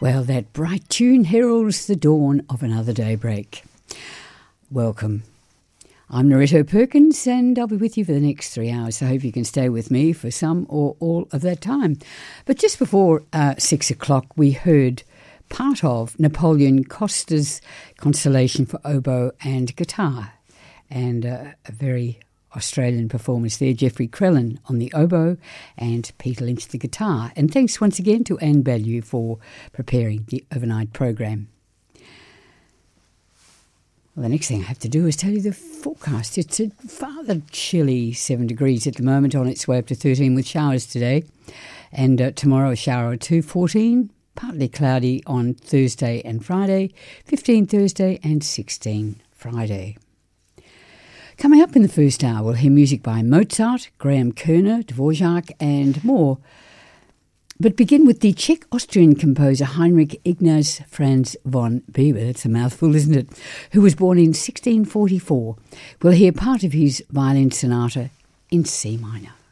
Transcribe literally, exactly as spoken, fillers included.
Well, that bright tune heralds the dawn of another daybreak. Welcome. I'm Narito Perkins and I'll be with you for the next three hours. I hope you can stay with me for some or all of that time. But just before uh, six o'clock, we heard part of Napoleon Costa's Constellation for Oboe and Guitar, and uh, a very Australian performance there, Jeffrey Crellin on the oboe and Peter Lynch the guitar. And thanks once again to Anne Bellew for preparing the overnight program. Well, the next thing I have to do is tell you the forecast. It's a rather chilly seven degrees at the moment, on its way up to thirteen with showers today. And uh, tomorrow a shower or two, fourteen, partly cloudy on Thursday and Friday, fifteen Thursday and sixteen Friday. Coming up in the first hour, we'll hear music by Mozart, Graham Kerner, Dvorak and more. But begin with the Czech-Austrian composer Heinrich Ignaz Franz von Weber, that's a mouthful, isn't it, who was born in sixteen forty-four. We'll hear part of his violin sonata in C minor.